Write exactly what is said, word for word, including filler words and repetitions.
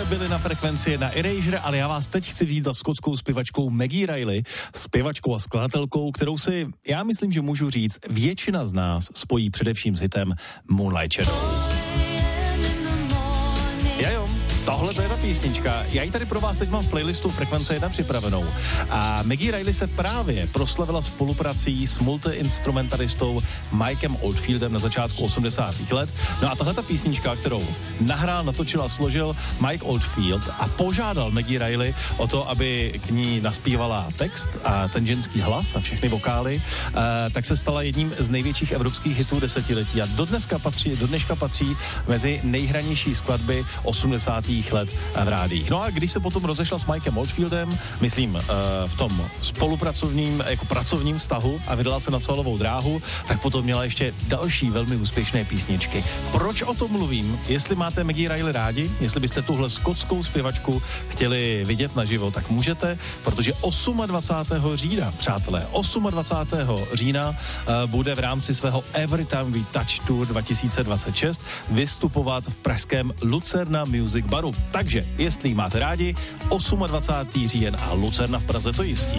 Tohle byly na Frekvenci jedna Erasure, ale já vás teď chci vzít za skotskou zpěvačkou Maggie Reilly, zpěvačkou a skladatelkou, kterou si, já myslím, že můžu říct, většina z nás spojí především s hitem Moonlight Shadow. Jajo, tohle to je ta písnička. Já ji tady pro vás teď mám v playlistu Frekvence jedna připravenou. A Maggie Reilly se právě proslavila spoluprací s multiinstrumentalistou Mikem Oldfieldem na začátku osmdesátých let. No a tahle ta písnička, kterou nahrál, natočil a složil Mike Oldfield a požádal Maggie Reilly o to, aby k ní naspívala text a ten ženský hlas a všechny vokály, tak se stala jedním z největších evropských hitů desetiletí a do dneska patří, do dneška patří mezi nejhranější skladby osmdesátých let v rádiích. No a když se potom rozešla s Mikem Oldfieldem, myslím v tom spolupracovním, jako pracovním vztahu a vydala se na solovou dráhu, tak potom měla ještě další velmi úspěšné písničky. Proč o tom mluvím? Jestli máte Maggie Reilly rádi, jestli byste tuhle skotskou zpěvačku chtěli vidět naživo, tak můžete, protože dvacátého osmého října, přátelé, dvacátého osmého října bude v rámci svého Every Time We Touch Tour dva tisíce dvacet šest vystupovat v pražském Lucerna Music Baru. Takže, jestli máte rádi, dvacátého osmého říjen a Lucerna v Praze to jistí.